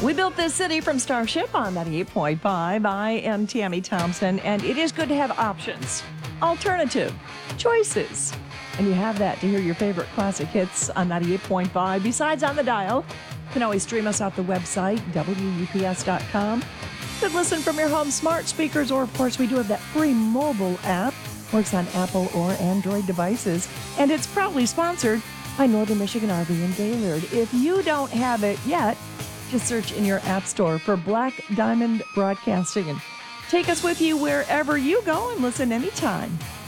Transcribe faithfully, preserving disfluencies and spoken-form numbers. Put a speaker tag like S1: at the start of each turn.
S1: We built this city from Starship on ninety-eight point five. I am Tammy Thompson, and it is good to have options, alternative, choices. And you have that to hear your favorite classic hits on ninety-eight point five. Besides on the dial, you can always stream us off the website, W U P S dot com. You can listen from your home smart speakers, or of course we do have that free mobile app. Works on Apple or Android devices. And it's proudly sponsored by Northern Michigan R V and Gaylord. If you don't have it yet, just search in your app store for Black Diamond Broadcasting and take us with you wherever you go and listen anytime.